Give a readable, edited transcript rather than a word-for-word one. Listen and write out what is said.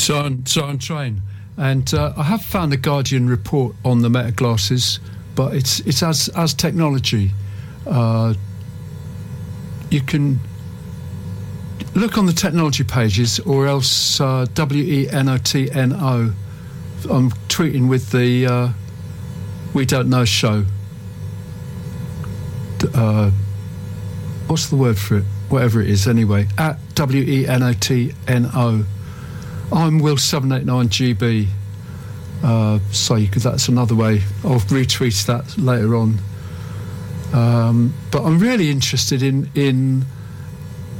Zoran Train, and I have found a Guardian report on the Meta glasses, but it's as technology. You can look on the technology pages, or else WENOTNO. I'm tweeting with the We Don't Know show. What's the word for it? Whatever it is, anyway. At WENOTNO. I'm Will789GB. So that's another way. I'll retweet that later on. But I'm really interested in